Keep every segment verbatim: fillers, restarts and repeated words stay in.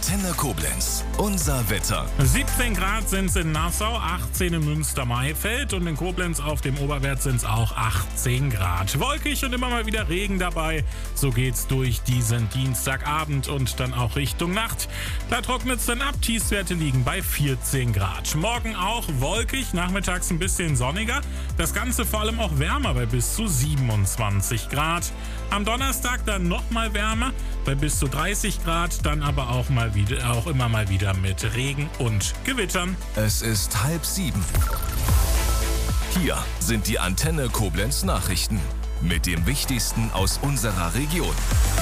Antenne Koblenz. Unser Wetter. siebzehn Grad sind es in Nassau, achtzehn in Münster-Maifeld und in Koblenz auf dem Oberwert sind es auch achtzehn Grad. Wolkig und immer mal wieder Regen dabei. So geht's durch diesen Dienstagabend und dann auch Richtung Nacht. Da trocknet es dann ab. Tiefstwerte liegen bei vierzehn Grad. Morgen auch wolkig, nachmittags ein bisschen sonniger. Das Ganze vor allem auch wärmer bei bis zu siebenundzwanzig Grad. Am Donnerstag dann nochmal wärmer bei bis zu dreißig Grad, dann aber auch mal wieder, auch immer mal wieder mit Regen und Gewittern. Es ist halb sieben. Hier sind die Antenne Koblenz Nachrichten mit dem Wichtigsten aus unserer Region.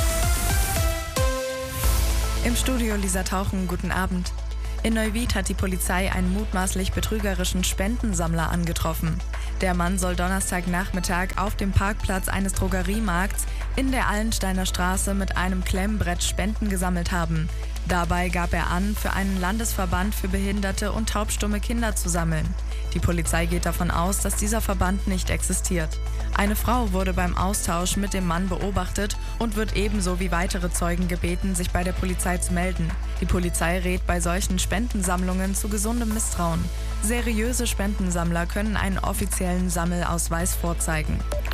Im Studio Lisa Tauchen, guten Abend. In Neuwied hat die Polizei einen mutmaßlich betrügerischen Spendensammler angetroffen. Der Mann soll Donnerstagnachmittag auf dem Parkplatz eines Drogeriemarkts in der Allensteiner Straße mit einem Klemmbrett Spenden gesammelt haben. Dabei gab er an, für einen Landesverband für behinderte und taubstumme Kinder zu sammeln. Die Polizei geht davon aus, dass dieser Verband nicht existiert. Eine Frau wurde beim Austausch mit dem Mann beobachtet und wird ebenso wie weitere Zeugen gebeten, sich bei der Polizei zu melden. Die Polizei rät bei solchen Spendensammlungen zu gesundem Misstrauen. Seriöse Spendensammler können einen offiziellen Sammelausweis vorzeigen.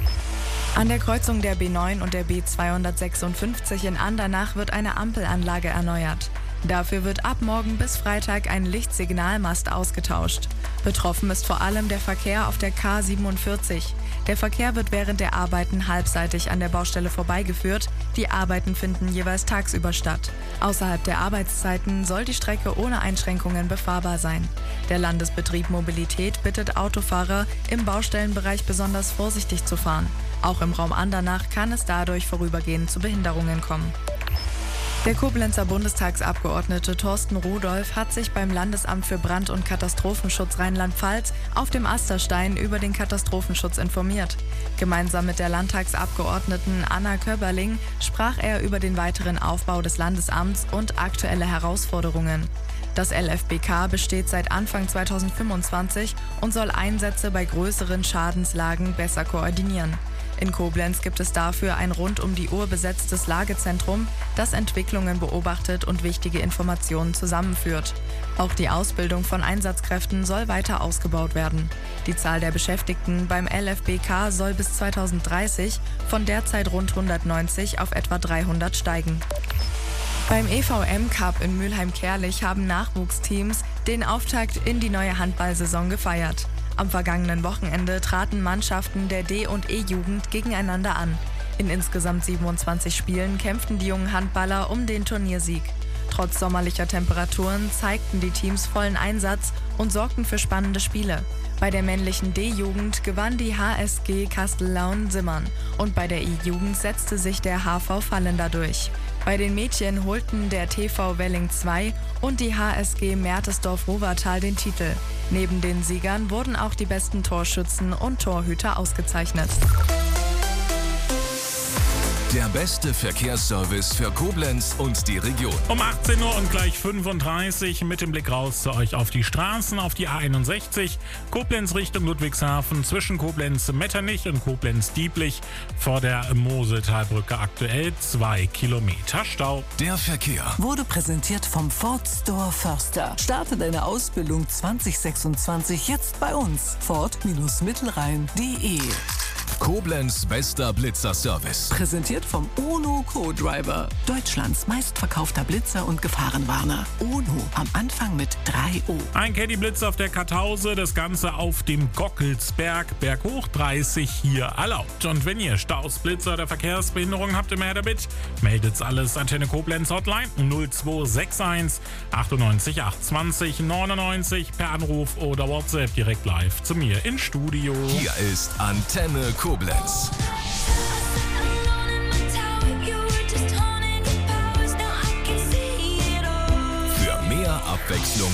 An der Kreuzung der B neun und der B zweihundertsechsundfünfzig in Andernach wird eine Ampelanlage erneuert. Dafür wird ab morgen bis Freitag ein Lichtsignalmast ausgetauscht. Betroffen ist vor allem der Verkehr auf der K siebenundvierzig. Der Verkehr wird während der Arbeiten halbseitig an der Baustelle vorbeigeführt. Die Arbeiten finden jeweils tagsüber statt. Außerhalb der Arbeitszeiten soll die Strecke ohne Einschränkungen befahrbar sein. Der Landesbetrieb Mobilität bittet Autofahrer, im Baustellenbereich besonders vorsichtig zu fahren. Auch im Raum Andernach kann es dadurch vorübergehend zu Behinderungen kommen. Der Koblenzer Bundestagsabgeordnete Thorsten Rudolph hat sich beim Landesamt für Brand- und Katastrophenschutz Rheinland-Pfalz auf dem Asterstein über den Katastrophenschutz informiert. Gemeinsam mit der Landtagsabgeordneten Anna Köberling sprach er über den weiteren Aufbau des Landesamts und aktuelle Herausforderungen. Das L F B K besteht seit Anfang zweitausendfünfundzwanzig und soll Einsätze bei größeren Schadenslagen besser koordinieren. In Koblenz gibt es dafür ein rund um die Uhr besetztes Lagezentrum, das Entwicklungen beobachtet und wichtige Informationen zusammenführt. Auch die Ausbildung von Einsatzkräften soll weiter ausgebaut werden. Die Zahl der Beschäftigten beim L F B K soll bis zweitausenddreißig von derzeit rund hundertneunzig auf etwa dreihundert steigen. Beim E V M-Cup in Mülheim-Kärlich haben Nachwuchsteams den Auftakt in die neue Handballsaison gefeiert. Am vergangenen Wochenende traten Mannschaften der D- und E-Jugend gegeneinander an. In insgesamt siebenundzwanzig Spielen kämpften die jungen Handballer um den Turniersieg. Trotz sommerlicher Temperaturen zeigten die Teams vollen Einsatz und sorgten für spannende Spiele. Bei der männlichen D-Jugend gewann die H S G Kastellaun-Simmern und bei der E-Jugend setzte sich der H V Vallender durch. Bei den Mädchen holten der T V Welling zwei und die H S G Mertesdorf-Rovertal den Titel. Neben den Siegern wurden auch die besten Torschützen und Torhüter ausgezeichnet. Der beste Verkehrsservice für Koblenz und die Region. Um achtzehn Uhr und gleich fünfunddreißig mit dem Blick raus zu euch auf die Straßen, auf die A einundsechzig, Koblenz Richtung Ludwigshafen, zwischen Koblenz-Metternich und Koblenz-Dieblich vor der Moseltalbrücke aktuell zwei Kilometer Stau. Der Verkehr wurde präsentiert vom Ford Store Förster. Starte deine Ausbildung zwanzig sechsundzwanzig jetzt bei uns. Ford Mittelrhein punkt de. Koblenz bester Blitzer-Service. Präsentiert vom UNO Co-Driver. Deutschlands meistverkaufter Blitzer und Gefahrenwarner. UNO am Anfang mit drei O. Ein Caddy-Blitz auf der Kartause, das Ganze auf dem Gockelsberg, berghoch dreißig hier erlaubt. Und wenn ihr Staus, Blitzer oder Verkehrsbehinderungen habt, immer her damit, meldet's alles Antenne Koblenz Hotline null zwei sechs eins achtundneunzig achtundzwanzig neunundneunzig per Anruf oder WhatsApp direkt live zu mir ins Studio. Hier ist Antenne Koblenz. Für mehr Abwechslung